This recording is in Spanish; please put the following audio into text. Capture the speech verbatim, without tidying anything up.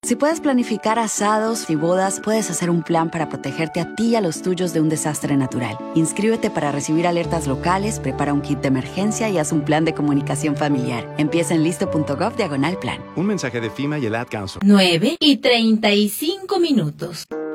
Si puedes planificar asados y bodas, puedes hacer un plan para protegerte a ti y a los tuyos de un desastre natural. Inscríbete para recibir alertas locales, prepara un kit de emergencia y haz un plan de comunicación familiar. Empieza en listo.gov diagonal plan. Un mensaje de FEMA y el Ad Council. nueve y treinta y cinco minutos.